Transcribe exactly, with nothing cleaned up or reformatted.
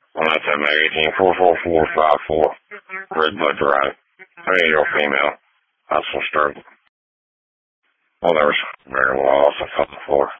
Well, that's at eighteen four four four five four. Redbud Drive. Male or female. Hustle start. Well, there was very well also come before.